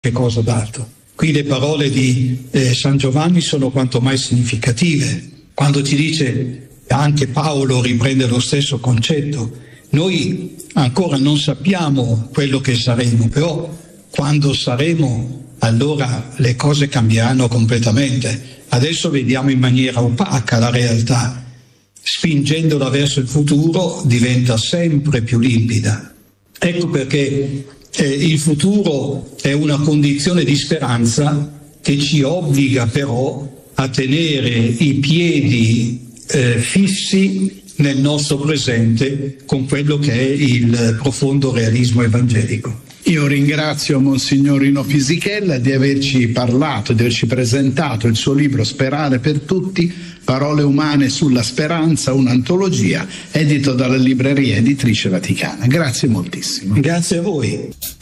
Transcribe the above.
che cosa d'altro. Qui le parole di San Giovanni sono quanto mai significative, quando ci dice, anche Paolo riprende lo stesso concetto, noi ancora non sappiamo quello che saremo, però quando saremo allora le cose cambieranno completamente. Adesso vediamo in maniera opaca la realtà, spingendola verso il futuro diventa sempre più limpida. Ecco perché il futuro è una condizione di speranza che ci obbliga però a tenere i piedi fissi nel nostro presente con quello che è il profondo realismo evangelico. Io ringrazio Monsignor Rino Fisichella di averci parlato, di averci presentato il suo libro Sperare per tutti, parole umane sulla speranza, un'antologia, edito dalla Libreria Editrice Vaticana. Grazie moltissimo. Grazie a voi.